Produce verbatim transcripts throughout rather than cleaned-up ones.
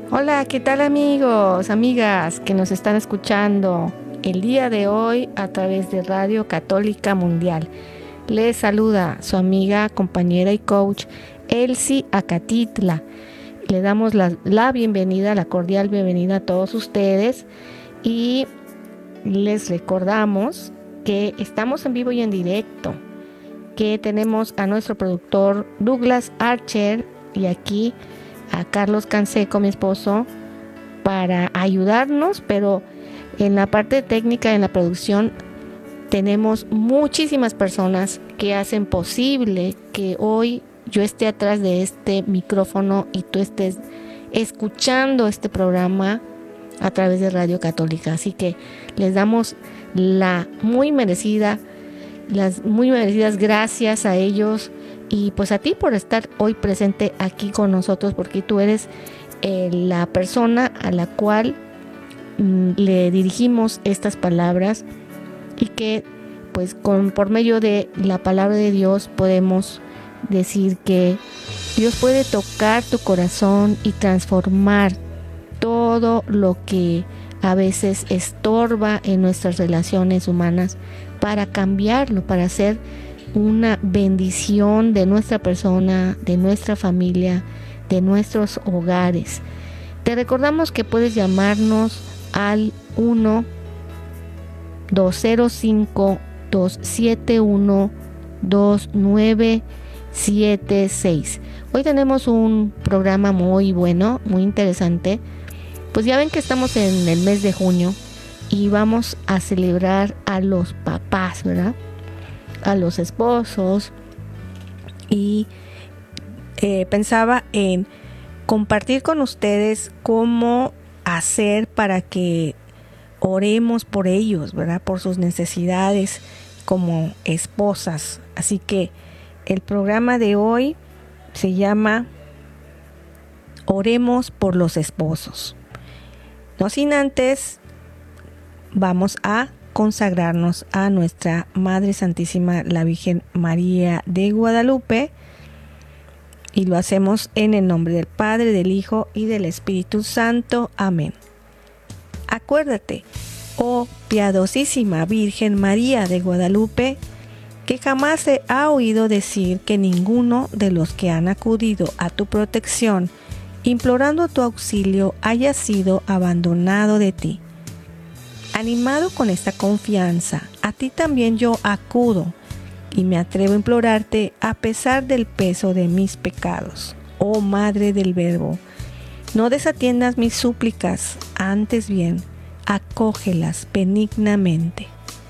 Hola, ¿qué tal amigos, amigas que nos están escuchando el día de hoy a través de Radio Católica Mundial? Les saluda su amiga, compañera y coach Elsie Acatitla. Le damos la, la bienvenida, la cordial bienvenida a todos ustedes y les recordamos que estamos en vivo y en directo, que tenemos a nuestro productor Douglas Archer y aquí a Carlos Canseco, mi esposo, para ayudarnos, pero en la parte técnica, en la producción, tenemos muchísimas personas que hacen posible que hoy yo esté atrás de este micrófono y tú estés escuchando este programa a través de Radio Católica. Así que les damos la muy merecida, las muy merecidas gracias a ellos y pues a ti por estar hoy presente aquí con nosotros, porque tú eres eh, la persona a la cual mm, le dirigimos estas palabras y que pues con, por medio de la palabra de Dios podemos decir que Dios puede tocar tu corazón y transformar todo lo que a veces estorba en nuestras relaciones humanas para cambiarlo, para hacer una bendición de nuestra persona, de nuestra familia, de nuestros hogares. Te recordamos que puedes llamarnos al uno dos cero cinco dos siete uno dos nueve siete seis. Hoy tenemos un programa muy bueno, muy interesante. Pues ya ven que estamos en el mes de junio y vamos a celebrar a los papás, ¿verdad? A los esposos, y eh, pensaba en compartir con ustedes cómo hacer para que oremos por ellos, ¿verdad? Por sus necesidades como esposas. Así que el programa de hoy se llama Oremos por los esposos. No sin antes, vamos a consagrarnos a nuestra Madre Santísima, la Virgen María de Guadalupe, y lo hacemos en el nombre del Padre, del Hijo y del Espíritu Santo. Amén. Acuérdate, oh piadosísima Virgen María de Guadalupe, que jamás se ha oído decir que ninguno de los que han acudido a tu protección, implorando tu auxilio, haya sido abandonado de ti. Animado con esta confianza, a ti también yo acudo y me atrevo a implorarte a pesar del peso de mis pecados. Oh Madre del Verbo, no desatiendas mis súplicas, antes bien, acógelas benignamente.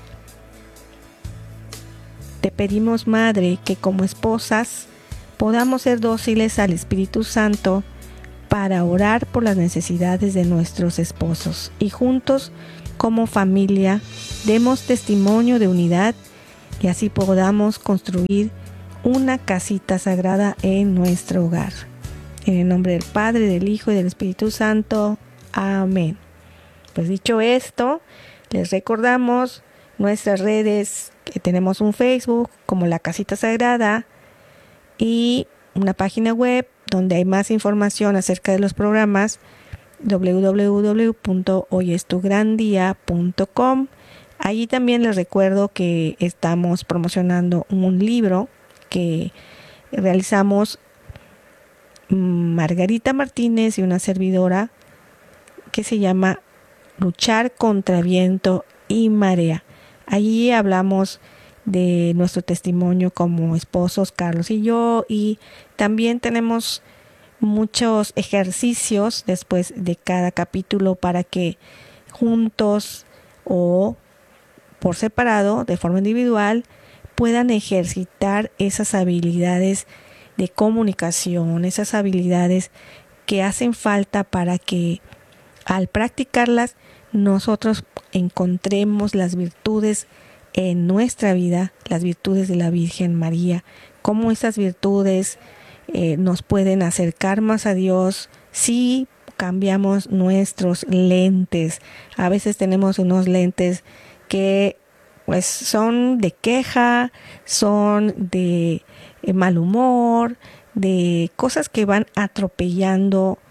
Te pedimos, Madre, que como esposas podamos ser dóciles al Espíritu Santo para orar por las necesidades de nuestros esposos y juntos como familia demos testimonio de unidad y así podamos construir una casita sagrada en nuestro hogar. En el nombre del Padre, del Hijo y del Espíritu Santo. Amén. Pues dicho esto, les recordamos nuestras redes, que tenemos un Facebook como La Casita Sagrada y una página web donde hay más información acerca de los programas, doble u doble u doble u punto hoy es tu gran día punto com. Allí también les recuerdo que estamos promocionando un libro que realizamos Margarita Martínez y una servidora, que se llama Luchar contra viento y marea. Allí hablamos de nuestro testimonio como esposos, Carlos y yo, y también tenemos muchos ejercicios después de cada capítulo para que juntos o por separado, de forma individual, puedan ejercitar esas habilidades de comunicación, esas habilidades que hacen falta para que al practicarlas nosotros encontremos las virtudes en nuestra vida, las virtudes de la Virgen María, cómo esas virtudes eh, nos pueden acercar más a Dios si cambiamos nuestros lentes. A veces tenemos unos lentes que pues son de queja, son de eh, mal humor, de cosas que van atropellando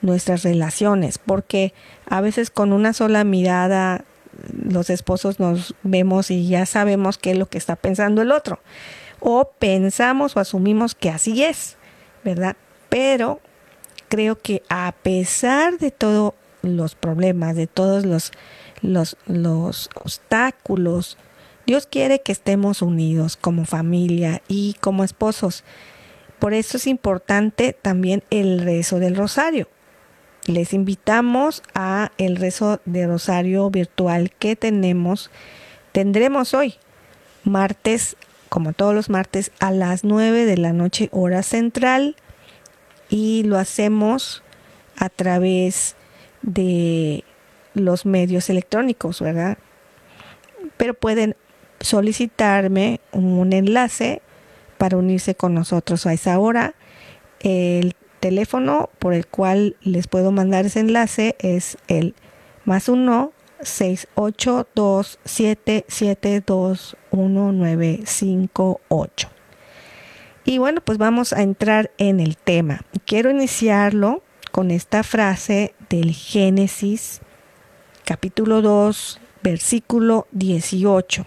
nuestras relaciones, porque a veces con una sola mirada los esposos nos vemos y ya sabemos qué es lo que está pensando el otro, o pensamos o asumimos que así es, ¿verdad? Pero creo que a pesar de todos los problemas, de todos los, los, los obstáculos, Dios quiere que estemos unidos como familia y como esposos. Por eso es importante también el rezo del rosario. Les invitamos a el rezo de rosario virtual que tenemos, tendremos hoy, martes, como todos los martes, a las nueve de la noche, hora central, y lo hacemos a través de los medios electrónicos, ¿verdad? Pero pueden solicitarme un enlace para unirse con nosotros a esa hora. El teléfono por el cual les puedo mandar ese enlace es el más uno seis ocho dos siete siete dos uno nueve cinco ocho. Y bueno, pues vamos a entrar en el tema. Quiero iniciarlo con esta frase del Génesis, capítulo dos, versículo dieciocho.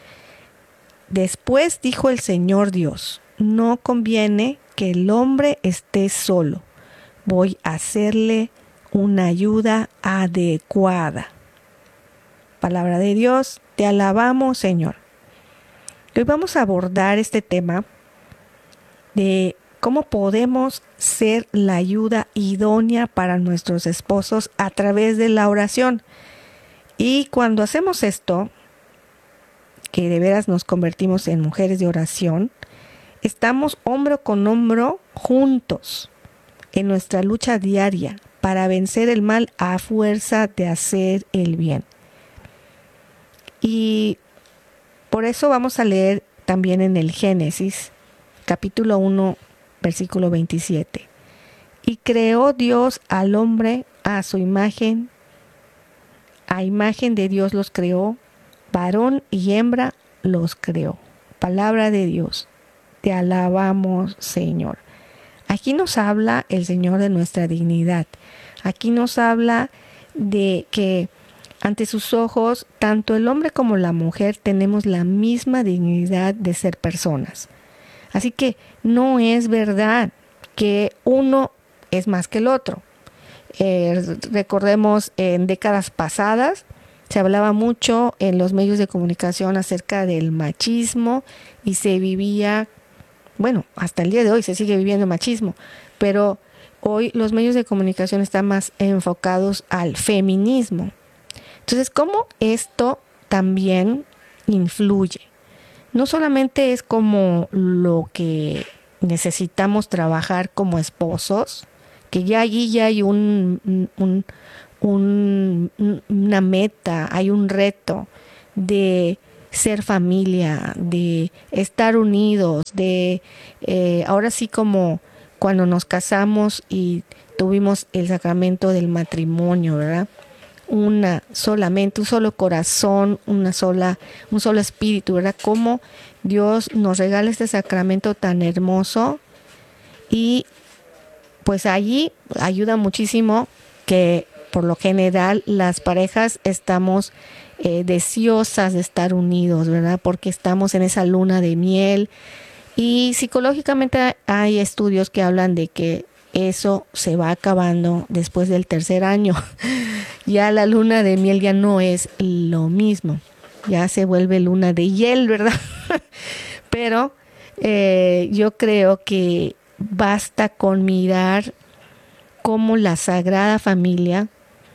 Después dijo el Señor Dios: no conviene que el hombre esté solo. Voy a hacerle una ayuda adecuada. Palabra de Dios, te alabamos, Señor. Hoy vamos a abordar este tema de cómo podemos ser la ayuda idónea para nuestros esposos a través de la oración. Y cuando hacemos esto, que de veras nos convertimos en mujeres de oración, estamos hombro con hombro juntos en nuestra lucha diaria para vencer el mal a fuerza de hacer el bien. Y por eso vamos a leer también en el Génesis, capítulo uno, versículo veintisiete. Y creó Dios al hombre a su imagen, a imagen de Dios los creó, varón y hembra los creó. Palabra de Dios. Te alabamos, Señor. Aquí nos habla el Señor de nuestra dignidad. Aquí nos habla de que ante sus ojos, tanto el hombre como la mujer tenemos la misma dignidad de ser personas. Así que no es verdad que uno es más que el otro. Eh, recordemos en décadas pasadas, se hablaba mucho en los medios de comunicación acerca del machismo y se vivía, bueno, hasta el día de hoy se sigue viviendo machismo, pero hoy los medios de comunicación están más enfocados al feminismo. Entonces, ¿cómo esto también influye? No solamente es como lo que necesitamos trabajar como esposos, que ya allí ya hay un, un, un, una meta, hay un reto de ser familia, de estar unidos, de eh, ahora sí como cuando nos casamos y tuvimos el sacramento del matrimonio, ¿verdad? Una solamente, un solo corazón, una sola, un solo espíritu, ¿verdad? Cómo Dios nos regala este sacramento tan hermoso, y pues allí ayuda muchísimo que por lo general las parejas estamos eh, deseosas de estar unidos, ¿verdad? Porque estamos en esa luna de miel, y psicológicamente hay estudios que hablan de que eso se va acabando después del tercer año. Ya la luna de miel ya no es lo mismo, ya se vuelve luna de hiel, ¿verdad? Pero eh, yo creo que basta con mirar cómo la Sagrada Familia,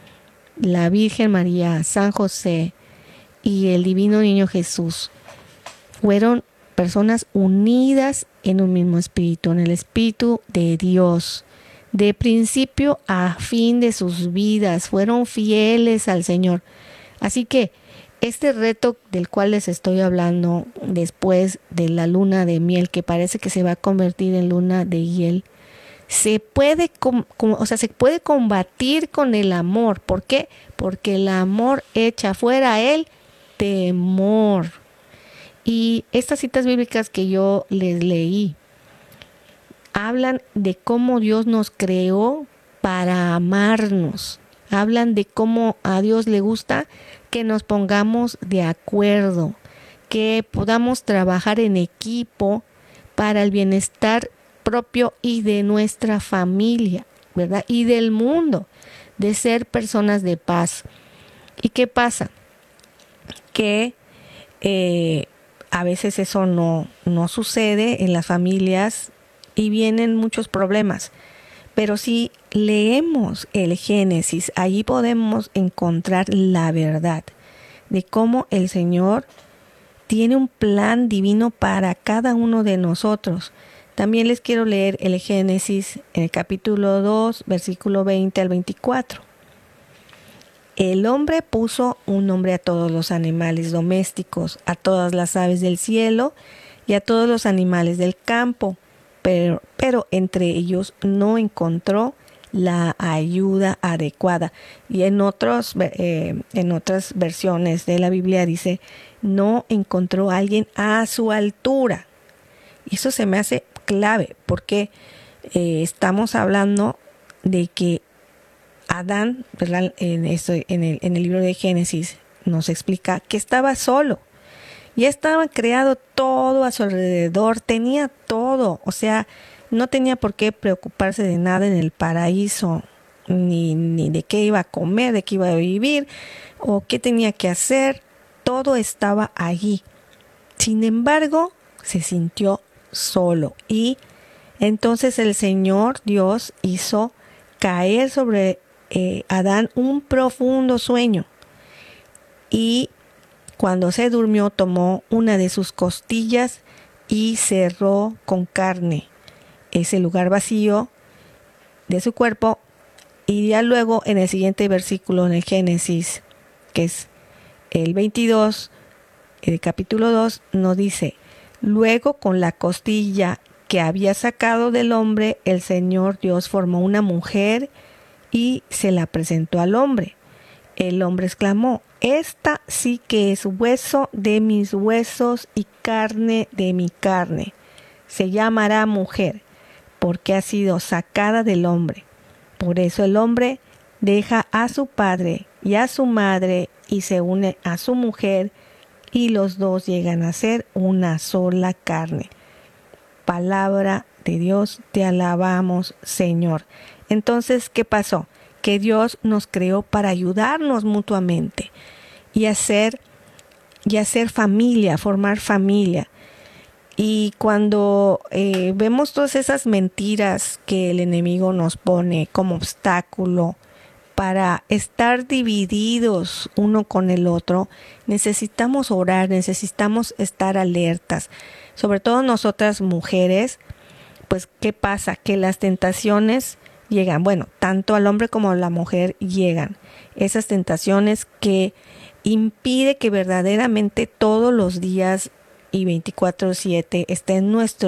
la Virgen María, San José y el Divino Niño Jesús fueron personas unidas en un mismo espíritu, en el espíritu de Dios. De principio a fin de sus vidas, fueron fieles al Señor. Así que este reto del cual les estoy hablando después de la luna de miel, que parece que se va a convertir en luna de hiel, se puede, com- com- o sea, se puede combatir con el amor. ¿Por qué? Porque el amor echa fuera el temor. Y estas citas bíblicas que yo les leí hablan de cómo Dios nos creó para amarnos. Hablan de cómo a Dios le gusta que nos pongamos de acuerdo, que podamos trabajar en equipo para el bienestar propio y de nuestra familia, ¿verdad? Y del mundo, de ser personas de paz. ¿Y qué pasa? Que eh, a veces eso no, no sucede en las familias y vienen muchos problemas. Pero si leemos el Génesis, allí podemos encontrar la verdad de cómo el Señor tiene un plan divino para cada uno de nosotros. También les quiero leer el Génesis en el capítulo dos, versículo veinte al veinticuatro. El hombre puso un nombre a todos los animales domésticos, a todas las aves del cielo y a todos los animales del campo, pero, pero entre ellos no encontró la ayuda adecuada. Y en, otros, eh, en otras versiones de la Biblia dice, no encontró a alguien a su altura. Y eso se me hace clave porque eh, estamos hablando de que Adán, ¿verdad? En, esto, en, el, en el libro de Génesis nos explica que estaba solo. Ya estaba creado todo a su alrededor, tenía todo, o sea, no tenía por qué preocuparse de nada en el paraíso, ni, ni de qué iba a comer, de qué iba a vivir, o qué tenía que hacer, todo estaba allí. Sin embargo, se sintió solo y entonces el Señor Dios hizo caer sobre eh, Adán un profundo sueño y cuando se durmió tomó una de sus costillas y cerró con carne ese lugar vacío de su cuerpo. Y ya luego en el siguiente versículo en el Génesis, que es el veintidós, el capítulo dos, nos dice: luego con la costilla que había sacado del hombre, el Señor Dios formó una mujer y se la presentó al hombre. El hombre exclamó: esta sí que es hueso de mis huesos y carne de mi carne. Se llamará mujer, porque ha sido sacada del hombre. Por eso el hombre deja a su padre y a su madre y se une a su mujer, y los dos llegan a ser una sola carne. Palabra de Dios, te alabamos, Señor. Entonces, ¿qué pasó? Que Dios nos creó para ayudarnos mutuamente y hacer, y hacer familia, formar familia. Y cuando eh, vemos todas esas mentiras que el enemigo nos pone como obstáculo para estar divididos uno con el otro, necesitamos orar, necesitamos estar alertas. Sobre todo nosotras mujeres, pues ¿qué pasa? Que las tentaciones llegan, bueno, tanto al hombre como a la mujer llegan. Esas tentaciones que impide que verdaderamente todos los días y veinticuatro siete esté en nuestro